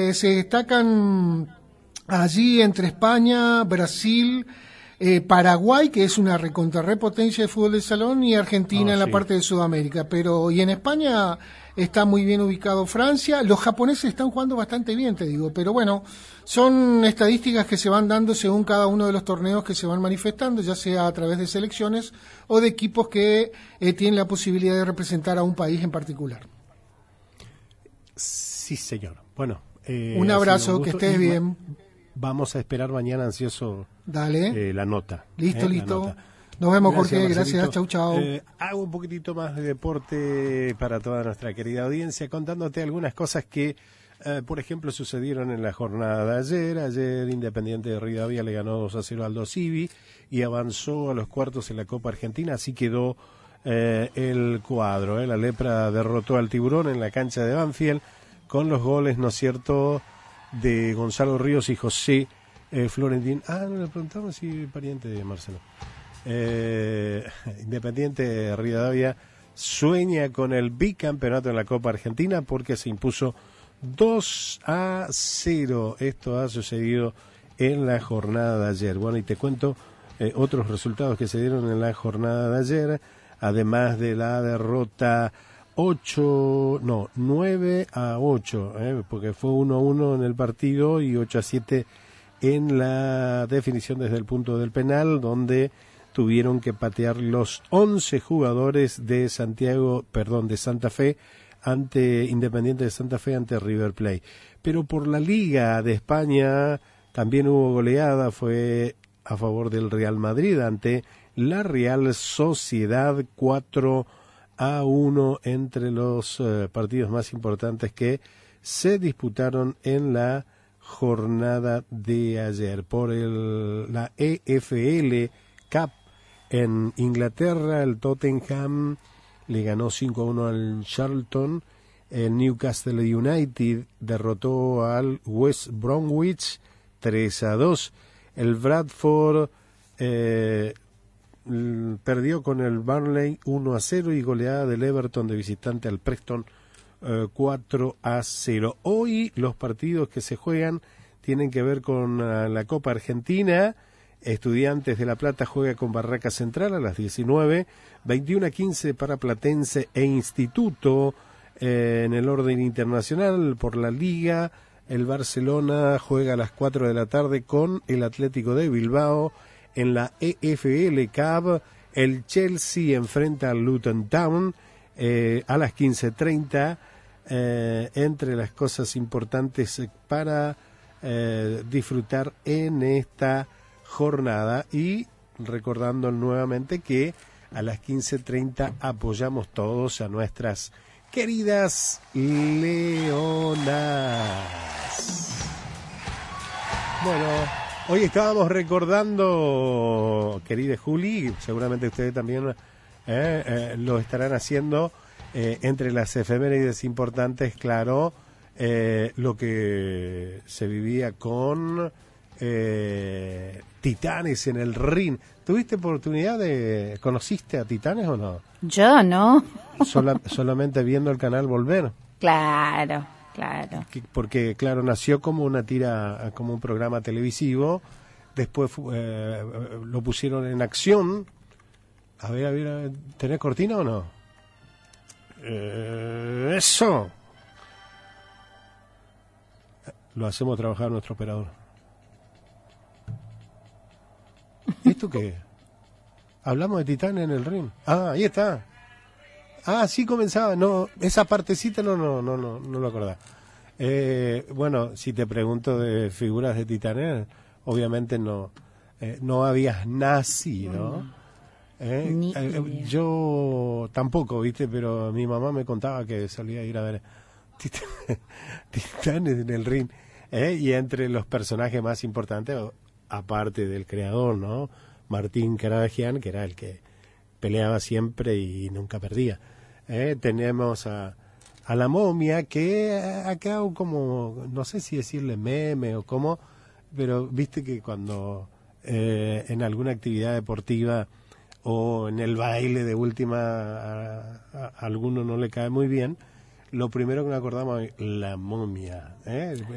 se destacan allí entre España, Brasil, Paraguay, que es una recontrarrepotencia de fútbol de salón, y Argentina en la parte de Sudamérica. Y en España está muy bien ubicado Francia. Los japoneses están jugando bastante bien, te digo, pero bueno, son estadísticas que se van dando según cada uno de los torneos que se van manifestando, ya sea a través de selecciones o de equipos que tienen la posibilidad de representar a un país en particular. Sí, señor. Bueno, un abrazo, que estés bien. Vamos a esperar mañana ansioso. Dale. La nota. Listo. La nota. Nos vemos, Jorge. Gracias. Chau. Hago un poquitito más de deporte para toda nuestra querida audiencia, contándote algunas cosas que, por ejemplo, sucedieron en la jornada de ayer. Ayer Independiente de Rivadavia le ganó 2-0 al Aldosivi y avanzó a los cuartos en la Copa Argentina. Así quedó el cuadro. La Lepra derrotó al Tiburón en la cancha de Banfield con los goles, ¿no es cierto?, de Gonzalo Ríos y José Florentín. No le preguntamos si pariente de Marcelo. Independiente de Rivadavia sueña con el bicampeonato en la Copa Argentina porque se impuso 2-0. Esto ha sucedido en la jornada de ayer. Bueno, y te cuento otros resultados que se dieron en la jornada de ayer, además de la derrota 9-8, porque fue 1-1 en el partido y 8-7 en la definición desde el punto del penal, donde tuvieron que patear los 11 jugadores de Santa Fe ante Independiente de Santa Fe ante River Plate. Pero por la Liga de España también hubo goleada, fue a favor del Real Madrid ante la Real Sociedad 4-1 entre los partidos más importantes que se disputaron en la jornada de ayer. Por la EFL Cup en Inglaterra, el Tottenham le ganó 5-1 al Charlton, el Newcastle United derrotó al West Bromwich 3-2, el Bradford perdió con el Burnley 1-0 y goleada del Everton de visitante al Preston 4-0. Hoy los partidos que se juegan tienen que ver con la Copa Argentina. Estudiantes de La Plata juega con Barraca Central a las 19, 21-15 para Platense e Instituto. En el orden internacional por la Liga, el Barcelona juega a las 4 de la tarde con el Atlético de Bilbao. En la EFL Cup, el Chelsea enfrenta al Luton Town a las 15:30. Entre las cosas importantes para disfrutar en esta jornada, y recordando nuevamente que a las 15:30 apoyamos todos a nuestras queridas leonas. Bueno, hoy estábamos recordando, querida Juli, seguramente ustedes también lo estarán haciendo, entre las efemérides importantes, claro, lo que se vivía con Titanes en el ring. ¿Tuviste oportunidad conociste a Titanes o no? Yo no. Solamente viendo el canal Volver. Claro. Porque, claro, nació como una tira, como un programa televisivo, después lo pusieron en acción. A ver, ¿tenés cortina o no? Eso. Lo hacemos trabajar nuestro operador. ¿Esto qué? Hablamos de Titanes en el ring. Ahí está. Sí comenzaba. No, esa partecita no lo acordaba. Bueno, si te pregunto de figuras de Titanes, obviamente no habías nacido. Yo tampoco, ¿viste? Pero mi mamá me contaba que solía ir a ver Titanes en el ring. Y entre los personajes más importantes, aparte del creador, ¿no? Martín Karagian, que era el que peleaba siempre y nunca perdía. Tenemos a la momia, que acá como, no sé si decirle meme o cómo, pero viste que cuando en alguna actividad deportiva o en el baile de última a alguno no le cae muy bien, lo primero que nos acordamos es la momia.